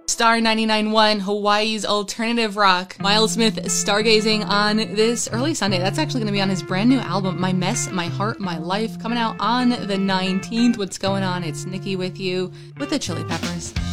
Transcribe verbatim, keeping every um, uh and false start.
Star ninety-nine point one, Hawaii's alternative rock. Miles Smith stargazing on this early Sunday. That's actually going to be on his brand new album, My Mess, My Heart, My Life, coming out on the nineteenth. What's going on? It's Nikki with you with the Chili Peppers.